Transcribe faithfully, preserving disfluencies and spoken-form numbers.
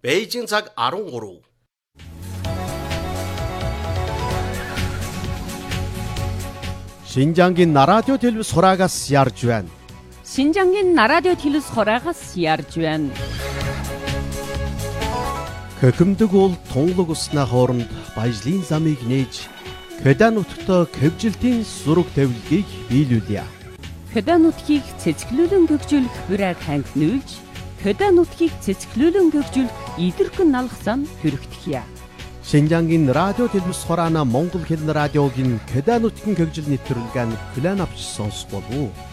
Бээжин цаг арван гурав. Шинжангийн нарадио телевиз хураагаас ярьж байна. Шинжангийн нарадио телевиз хураагаас ярьж байна. Хөхөмдөг уул тунлаг уснаа хооронд баяжлын замыг нээж Кёда нутагт кевжилтийн зураг тавилгыг биелүүлье. Кёда нутгийг цэцгэлүүлэн гөгжүүлэх бүрэг ханг нүүлж, Кёда нутгийг цэцгэлүүлэн гөгжүүлэх идэрхэн налах зам хүрэгдэхье. Шинжангийн радио телевиз хураана Монгол хэлний радиогийн Кёда нутгийн гөгжил нэвтрүүлгээ нь план авч сонсох болов уу?